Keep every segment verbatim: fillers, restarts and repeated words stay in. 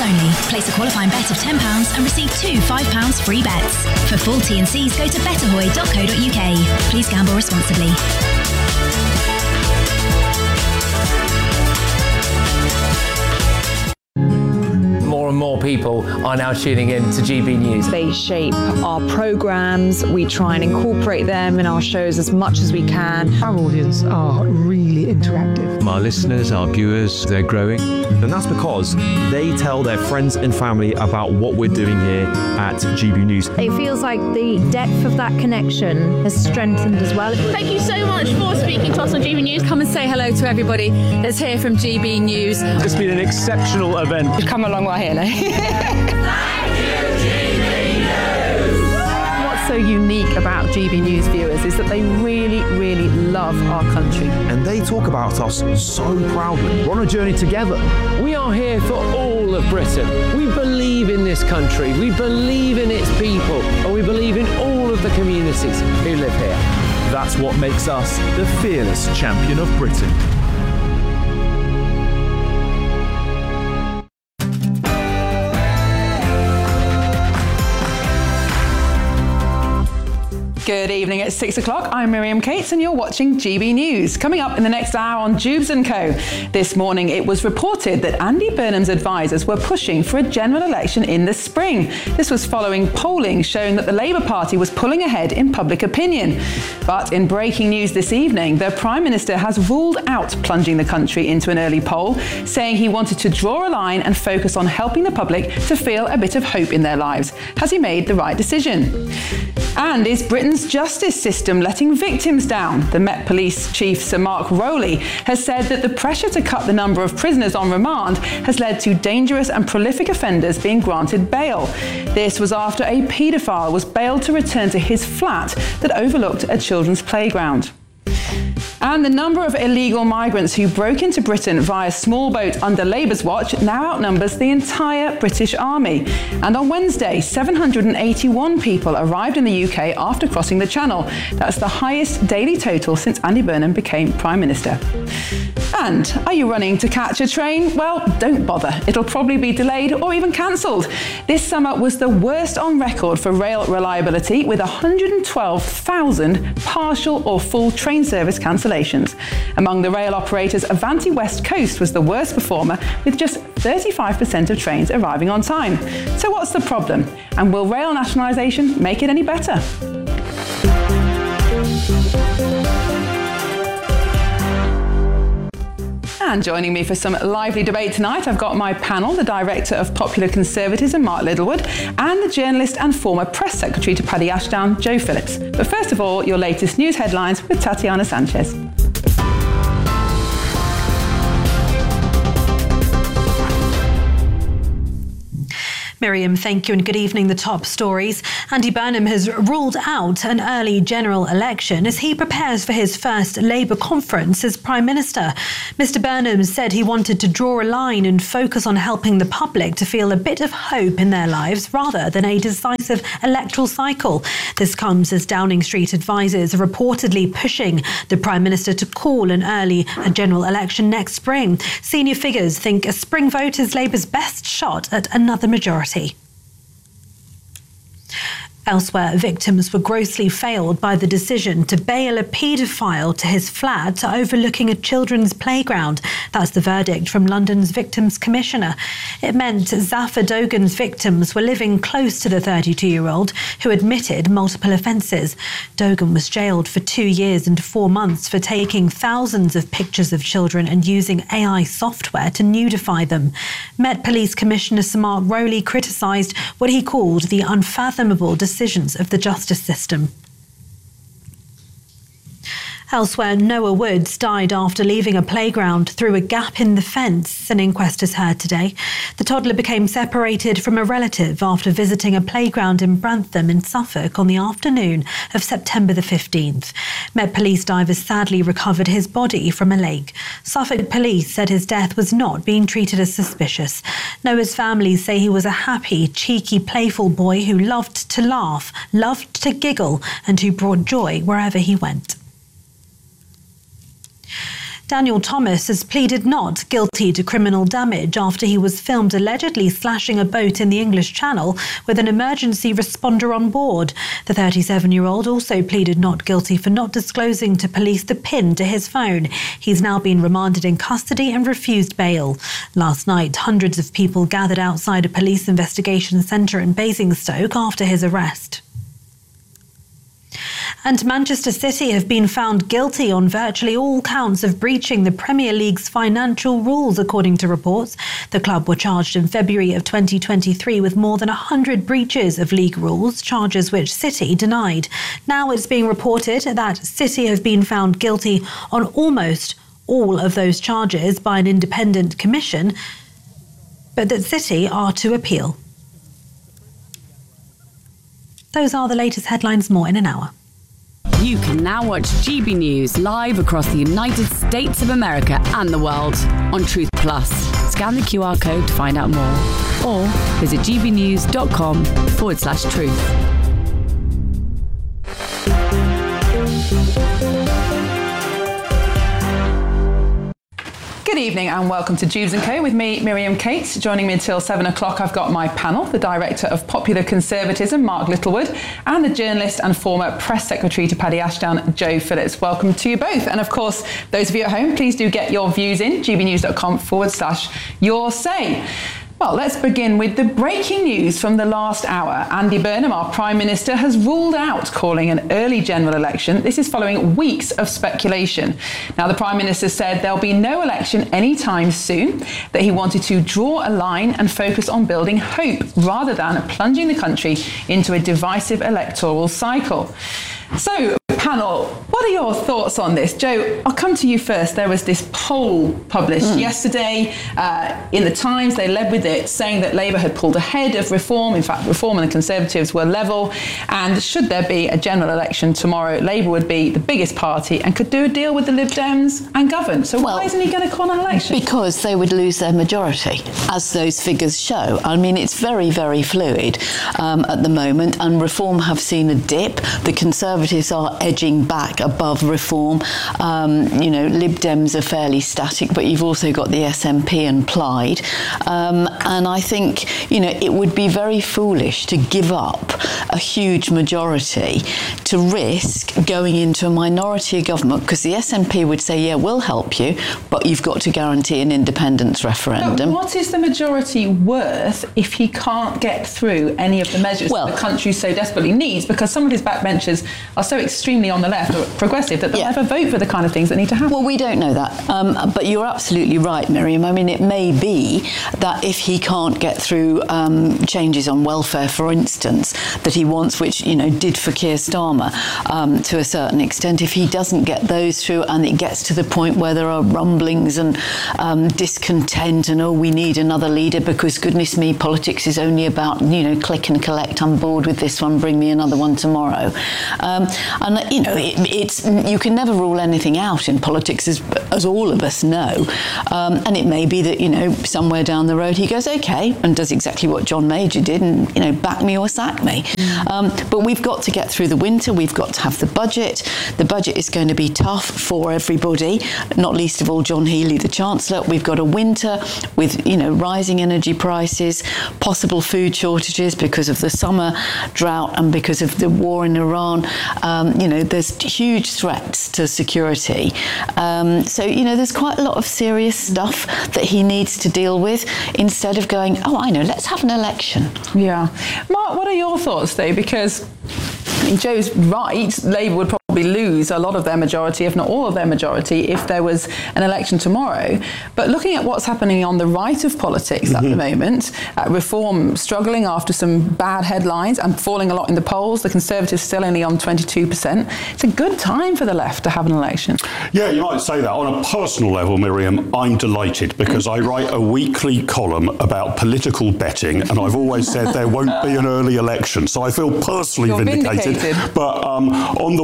only. Place a qualifying bet of ten pounds and receive two five pounds free bets. For full T and Cs, go to betterhoy dot co dot uk. Please gamble responsibly. More and more people are now tuning in to G B News. They shape our programmes. We try and incorporate them in our shows as much as we can. Our audience are really interactive. Our listeners, our viewers, they're growing. And that's because they tell their friends and family about what we're doing here at G B News. It feels like the depth of that connection has strengthened as well. Thank you so much for speaking to us on G B News. Come and say hello to everybody that's here from G B News. It's been an exceptional event. We've come a long way here now. What's so unique about G B News viewers is that they really, really love our country. And they talk about us so proudly. We're on a journey together. We are here for all of Britain. We believe in this country, we believe in its people, and we believe in all of the communities who live here. That's what makes us the fearless champion of Britain. Good evening. It's six o'clock. I'm Miriam Cates and you're watching G B News. Coming up in the next hour on Jubes and Co. This morning it was reported that Andy Burnham's advisors were pushing for a general election in the spring. This was following polling showing that the Labour Party was pulling ahead in public opinion. But in breaking news this evening, the Prime Minister has ruled out plunging the country into an early poll, saying he wanted to draw a line and focus on helping the public to feel a bit of hope in their lives. Has he made the right decision? And is Britain's justice system letting victims down? The Met Police Chief Sir Mark Rowley has said that the pressure to cut the number of prisoners on remand has led to dangerous and prolific offenders being granted bail. This was after a paedophile was bailed to return to his flat that overlooked a children's playground. And the number of illegal migrants who broke into Britain via small boat under Labour's watch now outnumbers the entire British Army. And on Wednesday, seven hundred eighty-one people arrived in the U K after crossing the Channel. That's the highest daily total since Andy Burnham became Prime Minister. And are you running to catch a train? Well, don't bother. It'll probably be delayed or even cancelled. This summer was the worst on record for rail reliability, with one hundred twelve thousand partial or full train service cancellations. Among the rail operators, Avanti West Coast was the worst performer, with just thirty-five percent of trains arriving on time. So what's the problem? And will rail nationalisation make it any better? And joining me for some lively debate tonight, I've got my panel, the Director of Popular Conservatism, Mark Littlewood, and the journalist and former press secretary to Paddy Ashdown, Joe Phillips. But first of all, your latest news headlines with Tatiana Sanchez. Miriam, thank you and good evening. The top stories. Andy Burnham has ruled out an early general election as he prepares for his first Labour conference as Prime Minister. Mister Burnham said he wanted to draw a line and focus on helping the public to feel a bit of hope in their lives rather than a decisive electoral cycle. This comes as Downing Street advisors are reportedly pushing the Prime Minister to call an early general election next spring. Senior figures think a spring vote is Labour's best shot at another majority. Elsewhere, victims were grossly failed by the decision to bail a paedophile to his flat overlooking a children's playground. That's the verdict from London's Victims Commissioner. It meant Zafar Dogan's victims were living close to the thirty-two-year-old who admitted multiple offences. Dogan was jailed for two years and four months for taking thousands of pictures of children and using A I software to nudify them. Met Police Commissioner Sir Mark Rowley criticised what he called the unfathomable decision decisions of the justice system. Elsewhere, Noah Woods died after leaving a playground through a gap in the fence. An inquest is heard today. The toddler became separated from a relative after visiting a playground in Brantham in Suffolk on the afternoon of September the fifteenth. Met Police divers sadly recovered his body from a lake. Suffolk Police said his death was not being treated as suspicious. Noah's family say he was a happy, cheeky, playful boy who loved to laugh, loved to giggle, and who brought joy wherever he went. Daniel Thomas has pleaded not guilty to criminal damage after he was filmed allegedly slashing a boat in the English Channel with an emergency responder on board. The thirty-seven-year-old also pleaded not guilty for not disclosing to police the PIN to his phone. He's now been remanded in custody and refused bail. Last night, hundreds of people gathered outside a police investigation centre in Basingstoke after his arrest. And Manchester City have been found guilty on virtually all counts of breaching the Premier League's financial rules, according to reports. The club were charged in February of twenty twenty-three with more than one hundred breaches of league rules, charges which City denied. Now it's being reported that City have been found guilty on almost all of those charges by an independent commission, but that City are to appeal. Those are the latest headlines. More in an hour. You can now watch G B News live across the United States of America and the world on Truth Plus. Scan the Q R code to find out more or visit gbnews.com forward slash truth. Good evening and welcome to Jubes and Co with me, Miriam Cates. Joining me until seven o'clock, I've got my panel, the Director of Popular Conservatism, Mark Littlewood, and the journalist and former Press Secretary to Paddy Ashdown, Joe Phillips. Welcome to you both. And of course, those of you at home, please do get your views in, gbnews.com forward slash your say. Well, let's begin with the breaking news from the last hour. Andy Burnham, our Prime Minister, has ruled out calling an early general election. This is following weeks of speculation. Now, the Prime Minister said there'll be no election anytime soon, that he wanted to draw a line and focus on building hope rather than plunging the country into a divisive electoral cycle. So, panel, what are your thoughts on this? Joe, I'll come to you first. There was this poll published mm. yesterday uh, in the Times. They led with it, saying that Labour had pulled ahead of Reform. In fact, Reform and the Conservatives were level. And should there be a general election tomorrow, Labour would be the biggest party and could do a deal with the Lib Dems and govern. So well, why isn't he going to call an election? Because they would lose their majority, as those figures show. I mean, it's very, very fluid um, at the moment, and Reform have seen a dip. The Conservatives are edging back above Reform. Um, you know, Lib Dems are fairly static, but you've also got the S N P and Plaid. Um, and I think, you know, it would be very foolish to give up a huge majority to risk going into a minority government, because the S N P would say, yeah, we'll help you, but you've got to guarantee an independence referendum. But what is the majority worth if he can't get through any of the measures well, that the country so desperately needs? Because some of his backbenchers are so extremely on the left or progressive that they'll yeah. never vote for the kind of things that need to happen. Well, we don't know that. Um, but you're absolutely right, Miriam. I mean, it may be that if he can't get through um, changes on welfare, for instance, that he wants, which, you know, did for Keir Starmer um, to a certain extent, if he doesn't get those through and it gets to the point where there are rumblings and um, discontent and, oh, we need another leader because, goodness me, politics is only about, you know, click and collect. I'm bored with this one, bring me another one tomorrow. Um, and, you know, it, it's you can never rule anything out in politics, as, as all of us know. Um, and it may be that, you know, somewhere down the road he goes, OK, and does exactly what John Major did and, you know, back me or sack me. Mm. Um, but we've got to get through the winter. We've got to have the budget. The budget is going to be tough for everybody, not least of all John Healey, the Chancellor. We've got a winter with, you know, rising energy prices, possible food shortages because of the summer drought and because of the war in Iran. Um, you know, there's huge threats to security. Um, so, you know, there's quite a lot of serious stuff that he needs to deal with instead of going, oh, I know, let's have an election. Yeah. Mark, what are your thoughts, though? Because I mean, Joe's right. Labour would probably lose a lot of their majority, if not all of their majority, if there was an election tomorrow. But looking at what's happening on the right of politics mm-hmm. at the moment, uh, Reform struggling after some bad headlines and falling a lot in the polls, the Conservatives still only on twenty-two percent. It's a good time for the left to have an election. Yeah, you might say that. On a personal level, Miriam, I'm delighted because I write a weekly column about political betting, and I've always said there won't be an early election. So I feel personally vindicated. vindicated. But um, on the wider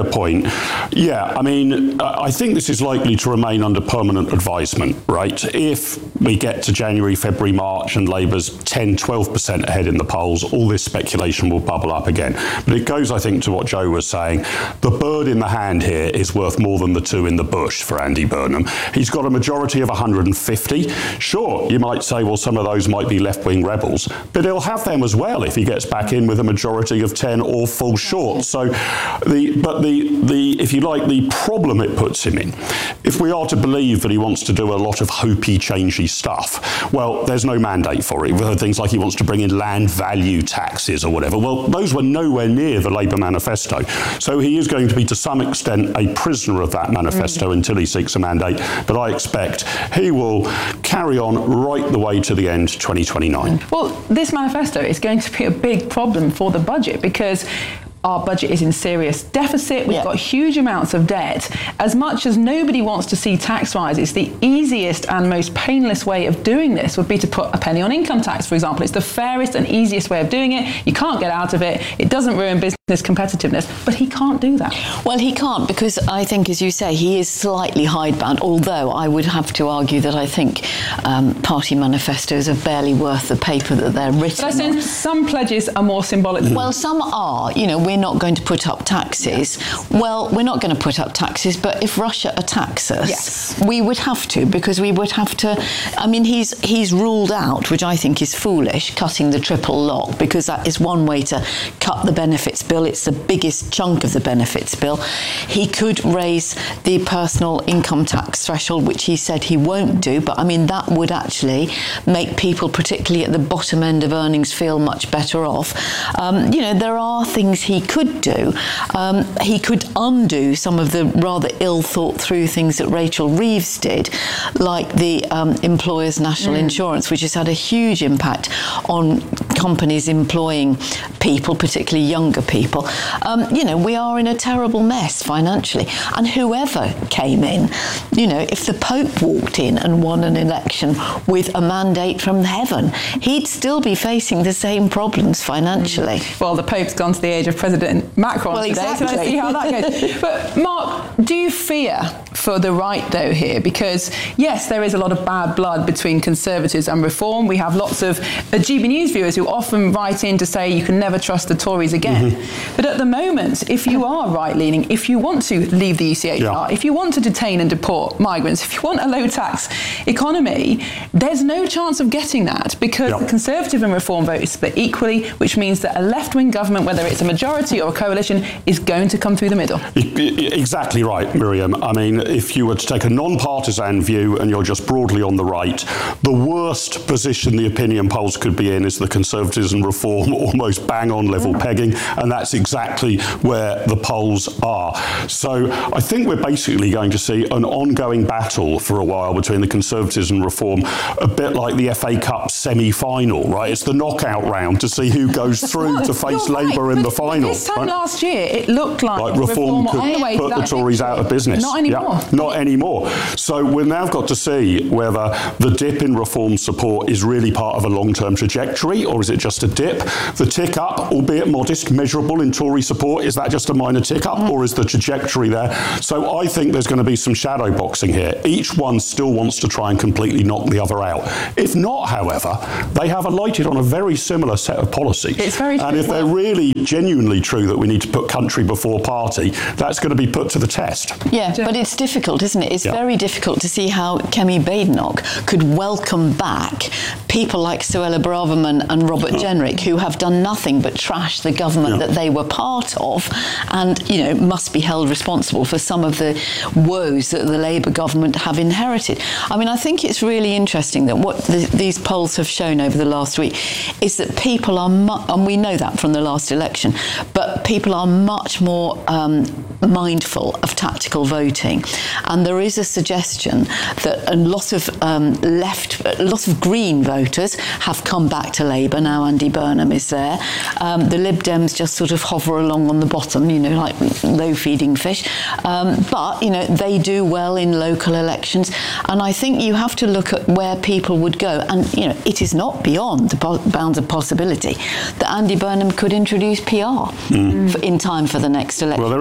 point. Yeah, I mean, I think this is likely to remain under permanent advisement, right? If we get to January, February, March and Labour's ten, twelve percent ahead in the polls, all this speculation will bubble up again. But it goes, I think, to what Joe was saying. The bird in the hand here is worth more than the two in the bush for Andy Burnham. He's got a majority of one hundred fifty. Sure, you might say, well, some of those might be left-wing rebels, but he'll have them as well if he gets back in with a majority of ten or fall short. So, the but the, the if you like, the problem it puts him in, if we are to believe that he wants to do a lot of hopey, changey stuff, well, there's no mandate for it. We've heard things like he wants to bring in land value taxes or whatever. Well, those were nowhere near the Labour manifesto. So he is going to be, to some extent, a prisoner of that manifesto mm. until he seeks a mandate. But I expect he will carry on right the way to the end, twenty twenty-nine. Well, this manifesto is going to be a big problem for the budget because our budget is in serious deficit. We've yeah. got huge amounts of debt. As much as nobody wants to see tax rises, the easiest and most painless way of doing this would be to put a penny on income tax, for example. It's the fairest and easiest way of doing it. You can't get out of it. It doesn't ruin business competitiveness, but he can't do that. Well, he can't because I think, as you say, he is slightly hidebound, although I would have to argue that I think um, party manifestos are barely worth the paper that they're written but I think on. Some pledges are more symbolic. Mm. Well, some are. You know, we're not going to put up taxes. Yeah. Well, we're not going to put up taxes, but if Russia attacks us, yes. we would have to, because we would have to. I mean, he's he's ruled out, which I think is foolish, cutting the triple lock, because that is one way to cut the benefits bill. It's the biggest chunk of the benefits bill. He could raise the personal income tax threshold, which he said he won't do, but I mean, that would actually make people, particularly at the bottom end of earnings, feel much better off. Um, you know, there are things he could do. Um, he could undo some of the rather ill thought through things that Rachel Reeves did, like the um, employers' national mm. insurance, which has had a huge impact on companies employing people, particularly younger people. Um, you know, we are in a terrible mess financially. And whoever came in, you know, if the Pope walked in and won an election with a mandate from heaven, he'd still be facing the same problems financially. Mm. Well, the Pope's gone to the age of President Macron well, today, exactly. so let's see how that goes. But Mark, do you fear for the right, though, here? Because, yes, there is a lot of bad blood between Conservatives and Reform. We have lots of uh, G B News viewers who often write in to say you can never trust the Tories again. Mm-hmm. But at the moment, if you are right-leaning, if you want to leave the E C H R, yeah. if you want to detain and deport migrants, if you want a low-tax economy, there's no chance of getting that, because yeah. the Conservative and Reform vote is split equally, which means that a left-wing government, whether it's a majority or a coalition, is going to come through the middle. Exactly right, Miriam. I mean, if you were to take a non-partisan view and you're just broadly on the right, the worst position the opinion polls could be in is the Conservatives and Reform almost bang on level mm. pegging, and that's exactly where the polls are. So I think we're basically going to see an ongoing battle for a while between the Conservatives and Reform, a bit like the F A Cup semi-final, right? It's the knockout round to see who goes through to face Labour right, in the final. This time right? last year, it looked like, like Reform, reform could on the way put the Tories victory. out of business. Not anymore. Yeah, not anymore. So we've now got to see whether the dip in Reform support is really part of a long-term trajectory, or is it just a dip? The tick up, albeit modest, measurable in Tory support, is that just a minor tick up, mm. or is the trajectory there? So I think there's going to be some shadow boxing here. Each one still wants to try and completely knock the other out. If not, however, they have alighted on a very similar set of policies. It's very true. And if they're really genuinely true that we need to put country before party, that's going to be put to the test. Yeah, but it's difficult, isn't it? It's yeah. very difficult to see how Kemi Badenoch could welcome back people like Suella Braverman and Robert oh. Jenrick, who have done nothing but trash the government yeah. that they were part of, and, you know, must be held responsible for some of the woes that the Labour government have inherited. I mean, I think it's really interesting that what the, these polls have shown over the last week is that people are, mu- and we know that from the last election, but people are much more um, mindful of tactical voting. And there is a suggestion that a lot of um, left, a lot of Green voters have come back to Labour. Now Andy Burnham is there. Um, the Lib Dems just sort of hover along on the bottom, you know, like low-feeding fish. Um, but, you know, they do well in local elections. And I think you have to look at where people would go. And, you know, it is not beyond the po- bounds of possibility that Andy Burnham could introduce P R mm. for, in time for the next election. Well, there isn't a, there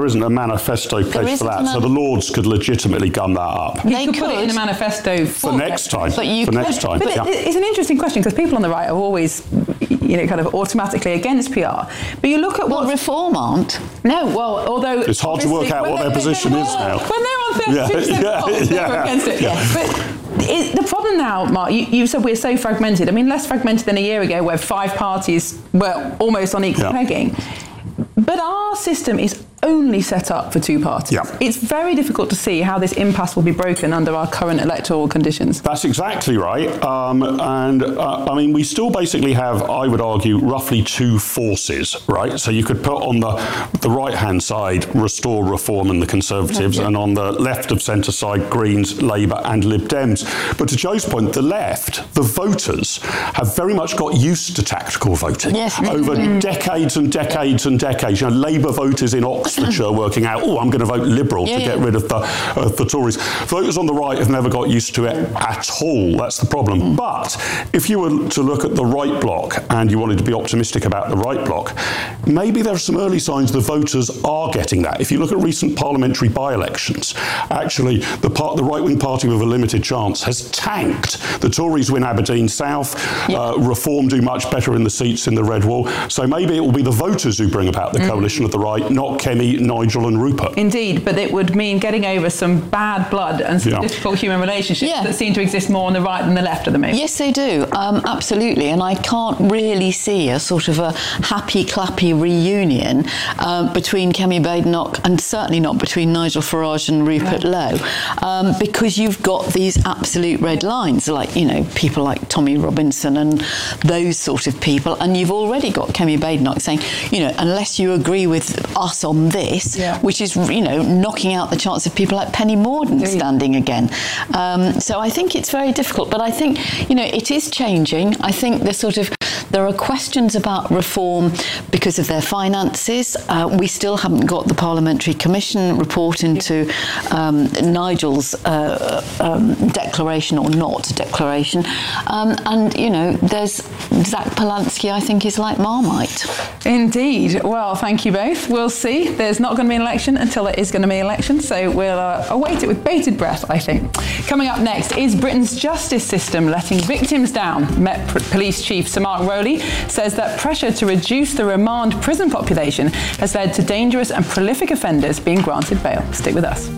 there isn't a manifesto place for that, so the Lords could legitimately gum that up. They could put it in a manifesto for next time. But you for could, next time. But yeah. it's an interesting question because people on the right are always, you know, kind of automatically against P R. But you look at well, Reform aren't. No, well, although it's hard to work out what their position is now. When they're on thirty-two percent yeah, polls, yeah, they're yeah, against it. yeah. But it, the problem now, Mark, you, you said we're so fragmented. I mean, less fragmented than a year ago, where five parties were almost on equal yeah. pegging. But our system is only set up for two parties. Yeah. It's very difficult to see how this impasse will be broken under our current electoral conditions. That's exactly right. Um, and uh, I mean, we still basically have, I would argue, roughly two forces, right? So you could put on the, the right-hand side Restore, Reform and the Conservatives, yeah. and on the left of centre side, Greens, Labour and Lib Dems. But to Joe's point, the left, the voters, have very much got used to tactical voting. Yes. Over mm-hmm. decades and decades and decades. You know, Labour voters in Oxford working out, oh, I'm going to vote Liberal yeah, to get yeah. rid of the, uh, the Tories. Voters on the right have never got used to it at all. That's the problem. Mm. But if you were to look at the right bloc and you wanted to be optimistic about the right bloc, maybe there are some early signs the voters are getting that. If you look at recent parliamentary by-elections, actually the, part, the right-wing party with a limited chance has tanked. The Tories win Aberdeen South, yeah. uh, Reform do much better in the seats in the Red Wall. So maybe it will be the voters who bring about the mm. coalition of the right, not Kemi, Nigel and Rupert. Indeed, but it would mean getting over some bad blood and some yeah. difficult human relationships yeah. that seem to exist more on the right than the left at the moment. Yes, they do. Um, absolutely. And I can't really see a sort of a happy, clappy reunion um, between Kemi Badenoch and certainly not between Nigel Farage and Rupert right. Lowe, um, because you've got these absolute red lines, like, you know, people like Tommy Robinson and those sort of people. And you've already got Kemi Badenoch saying, you know, unless you agree with us on this, yeah. which is, you know, knocking out the chance of people like Penny Mordaunt Indeed. standing again. Um, so I think it's very difficult, but I think, you know, it is changing. I think the sort of, there are questions about reform because of their finances. Uh, we still haven't got the Parliamentary Commission report into um, Nigel's uh, um, declaration or not declaration. Um, and, you know, there's Zach Polanski, I think, is like Marmite. Indeed. Well, thank you both. We'll see. There's not going to be an election until there is going to be an election, so we'll uh, await it with bated breath, I think. Coming up next, is Britain's justice system letting victims down? Met Police Chief Sir Mark Rowley says that pressure to reduce the remand prison population has led to dangerous and prolific offenders being granted bail. Stick with us.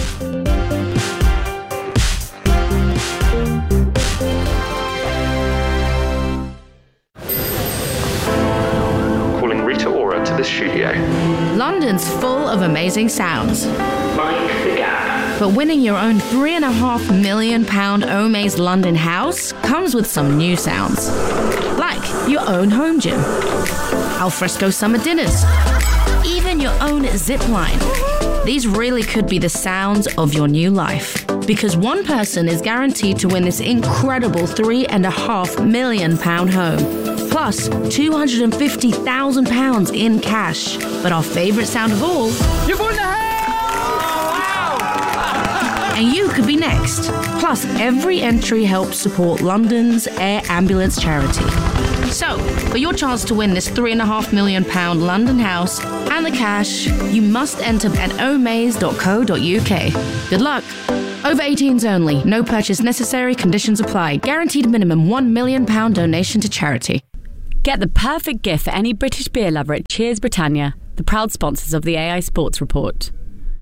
The studio. London's full of amazing sounds. Mind the gap. But winning your own three and a half million pound Omaze London house comes with some new sounds. Like your own home gym, alfresco summer dinners, even your own zip line. These really could be the sounds of your new life. Because one person is guaranteed to win this incredible three and a half million pound home. Plus two hundred fifty thousand pounds in cash. But our favourite sound of all... You've won the house! Wow! And you could be next. Plus, every entry helps support London's Air Ambulance charity. So, for your chance to win this three and a half million pound London house and the cash, you must enter at omaze dot co dot uk. Good luck. Over eighteens only. No purchase necessary. Conditions apply. Guaranteed minimum one million pound donation to charity. Get the perfect gift for any British beer lover at Cheers Britannia, the proud sponsors of the A I Sports Report.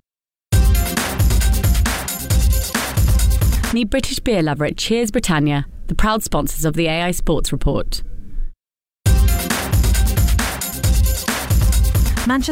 Any British beer lover at Cheers Britannia, the proud sponsors of the A I Sports Report. Manchester